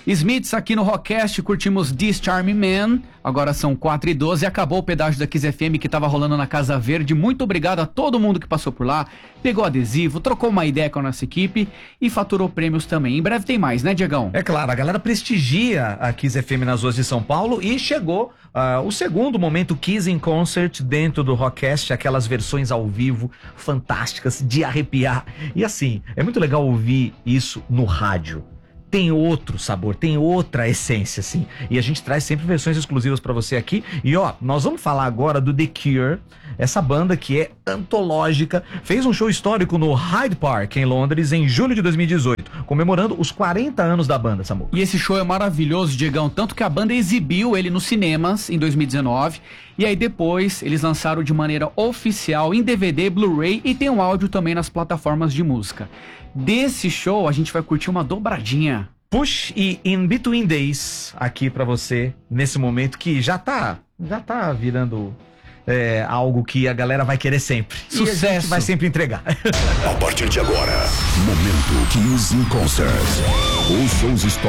Smiths aqui no Rockcast, curtimos This Charming Man, agora são 4h12, acabou o pedágio da Kiss FM que tava rolando na Casa Verde, muito obrigado a todo mundo que passou por lá, pegou adesivo, trocou uma ideia com a nossa equipe e faturou prêmios também. Em breve tem mais, né, Diegão? É claro, a galera prestigia a Kiss FM nas ruas de São Paulo e chegou o segundo momento Kiss in Concert dentro do Rockcast, aquelas versões ao vivo fantásticas, de arrepiar. E assim, é muito legal ouvir isso no rádio. Tem outro sabor, tem outra essência, assim. E a gente traz sempre versões exclusivas pra você aqui. E ó, nós vamos falar agora do The Cure, essa banda que é antológica, fez um show histórico no Hyde Park, em Londres, em julho de 2018, comemorando os 40 anos da banda, Samuca. E esse show é maravilhoso, Diegão, tanto que a banda exibiu ele nos cinemas em 2019, e aí depois eles lançaram de maneira oficial em DVD, Blu-ray e tem um áudio também nas plataformas de música. Desse show a gente vai curtir uma dobradinha. Push e In Between Days aqui pra você, nesse momento que já tá virando algo que a galera vai querer sempre. Sucesso. E a gente vai sempre entregar. A partir de agora, momento Kiss in Concert. Ouça os